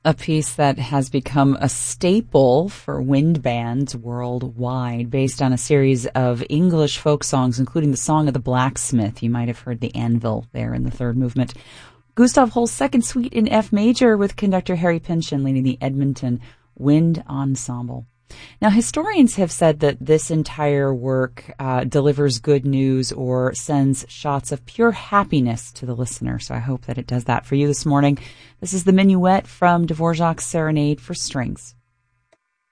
A piece that has become a staple for wind bands worldwide, based on a series of English folk songs, including the Song of the Blacksmith. You might have heard the anvil there in the third movement. Gustav Holst's second suite in F major with conductor Harry Pynchon leading the Edmonton Wind Ensemble. Now, historians have said that this entire work delivers good news or sends shots of pure happiness to the listener. So I hope that it does that for you this morning. This is the Minuet from Dvorak's Serenade for Strings.